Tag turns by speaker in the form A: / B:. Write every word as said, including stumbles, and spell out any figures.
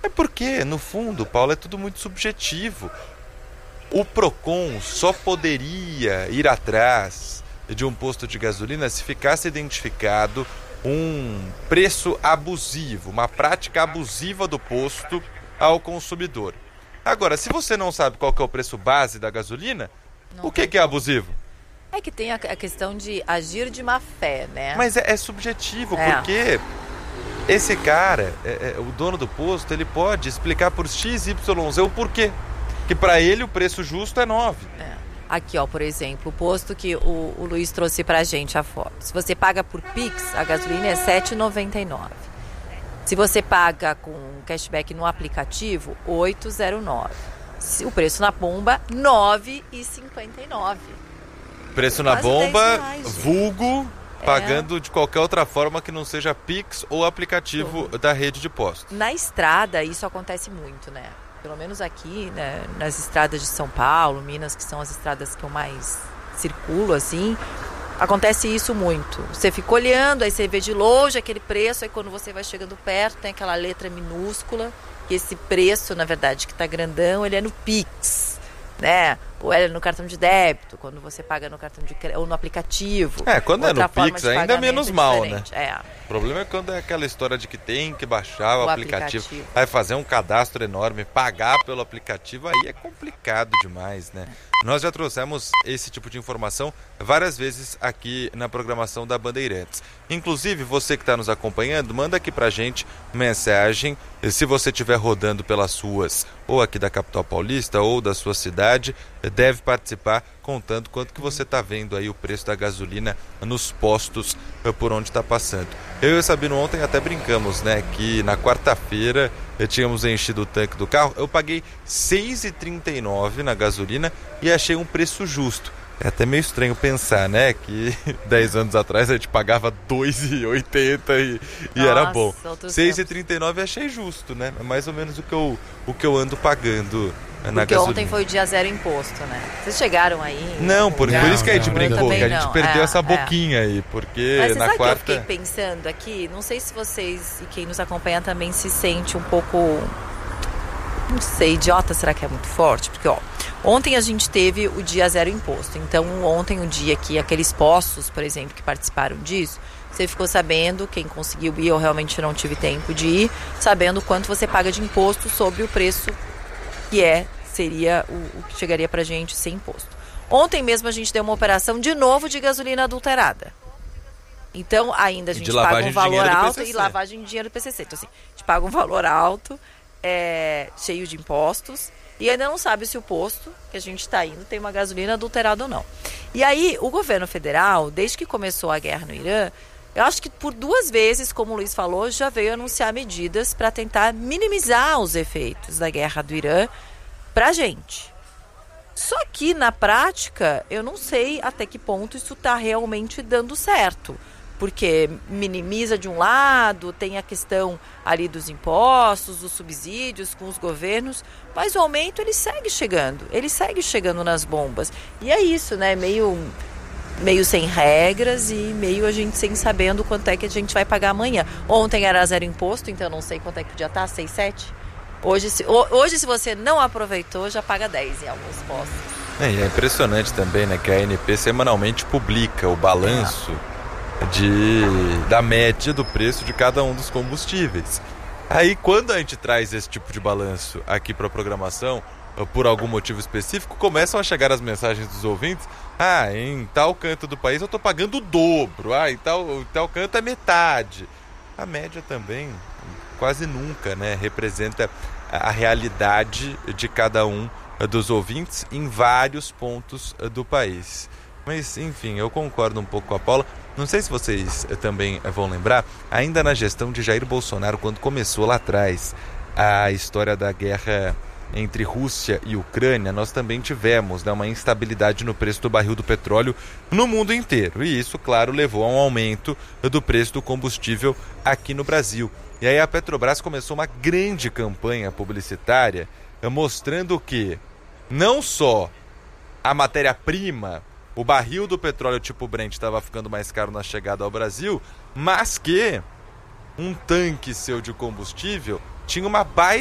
A: É porque, no fundo, Paulo, é tudo muito subjetivo. O Procon só poderia ir atrás de um posto de gasolina se ficasse identificado um preço abusivo, uma prática abusiva do posto ao consumidor. Agora, se você não sabe qual que é o preço base da gasolina, não o que, que é abusivo?
B: É que tem a, a questão de agir de má fé, né?
A: Mas é, é subjetivo,
B: é.
A: porque esse cara, é, é, o dono do posto, ele pode explicar por X, Y, Z o porquê. Que para ele o preço justo é nove.
B: É. Aqui, ó, por exemplo, o posto que o, o Luiz trouxe pra gente a foto. Se você paga por Pix, a gasolina é sete reais e noventa e nove centavos. Se você paga com cashback no aplicativo, oito reais e nove centavos. O preço na bomba, nove reais e cinquenta e nove centavos.
A: Preço na bomba, vulgo, pagando é. de qualquer outra forma que não seja Pix ou aplicativo Sim. da rede de postos.
B: Na estrada, isso acontece muito, né? Pelo menos aqui, né, nas estradas de São Paulo, Minas, que são as estradas que eu mais circulo, assim, acontece isso muito. Você fica olhando, aí você vê de longe aquele preço, aí quando você vai chegando perto, tem aquela letra minúscula, que esse preço, na verdade, que tá grandão, ele é no Pix, né? Ou é no cartão de débito, quando você paga no cartão de crédito, ou no aplicativo.
A: É, quando é no Pix, ainda é menos mal, né?
B: É.
A: O problema é quando é aquela história de que tem que baixar o,
B: o
A: aplicativo,
B: aplicativo,
A: aí fazer um cadastro enorme, pagar pelo aplicativo, aí é complicado demais, né? Nós já trouxemos esse tipo de informação várias vezes aqui na programação da Bandeirantes. Inclusive, você que está nos acompanhando, manda aqui pra gente mensagem, se você estiver rodando pelas ruas, ou aqui da capital paulista, ou da sua cidade, deve participar contando quanto que você está vendo aí o preço da gasolina nos postos por onde está passando. Eu e o Sabino ontem até brincamos, né, que na quarta-feira tínhamos enchido o tanque do carro, eu paguei seis reais e trinta e nove centavos na gasolina e achei um preço justo. É até meio estranho pensar, né, que dez anos atrás a gente pagava dois reais e oitenta centavos e, e era bom. seis reais e trinta e nove centavos achei justo, né? É mais ou menos o que eu, o que eu ando pagando na
B: Porque
A: gasolina.
B: Ontem foi o dia zero imposto, né? Vocês chegaram aí?
A: Não, por,
B: não,
A: por isso que a gente
B: não,
A: brincou, que a gente
B: não.
A: perdeu
B: é,
A: essa boquinha é. aí, porque
B: Mas
A: na
B: sabe
A: quarta...
B: que eu fiquei pensando aqui? Não sei se vocês e quem nos acompanha também se sente um pouco... Não sei, idiota, será que é muito forte? Porque, ó, ontem a gente teve o dia zero imposto. Então, ontem o dia que aqueles postos, por exemplo, que participaram disso, você ficou sabendo, quem conseguiu ir, eu realmente não tive tempo de ir, sabendo quanto você paga de imposto sobre o preço que é, seria o, o que chegaria pra gente sem imposto. Ontem mesmo a gente deu uma operação de novo de gasolina adulterada. Então, ainda a gente paga um valor alto e lavagem de dinheiro do P C C. Então, assim, a gente paga um valor alto, é, cheio de impostos, e ainda não sabe se o posto que a gente está indo tem uma gasolina adulterada ou não. E aí, o governo federal, desde que começou a guerra no Irã, eu acho que por duas vezes, como o Luiz falou, já veio anunciar medidas para tentar minimizar os efeitos da guerra do Irã para a gente. Só que, na prática, eu não sei até que ponto isso está realmente dando certo. Porque minimiza de um lado, tem a questão ali dos impostos, dos subsídios com os governos, mas o aumento ele segue chegando, ele segue chegando nas bombas. E é isso, né? Meio, meio sem regras e meio a gente sem sabendo quanto é que a gente vai pagar amanhã. Ontem era zero imposto, então eu não sei quanto é que podia estar, seis, sete. Hoje se, hoje, se você não aproveitou, já paga dez em alguns postos.
A: É, e é impressionante também, né, que a ANP semanalmente publica o balanço é. de, da média do preço de cada um dos combustíveis. Aí, quando a gente traz esse tipo de balanço aqui para a programação, por algum motivo específico, começam a chegar as mensagens dos ouvintes: ah, em tal canto do país eu estou pagando o dobro, ah, em tal, em tal canto é metade. A média também quase nunca, né, representa a realidade de cada um dos ouvintes em vários pontos do país. Mas, enfim, eu concordo um pouco com a Paula. Não sei se vocês também vão lembrar, ainda na gestão de Jair Bolsonaro, quando começou lá atrás a história da guerra entre Rússia e Ucrânia, nós também tivemos, né, uma instabilidade no preço do barril do petróleo no mundo inteiro. E isso, claro, levou a um aumento do preço do combustível aqui no Brasil. E aí a Petrobras começou uma grande campanha publicitária mostrando que não só a matéria-prima, o barril do petróleo tipo Brent estava ficando mais caro na chegada ao Brasil, mas que um tanque seu de combustível tinha uma baita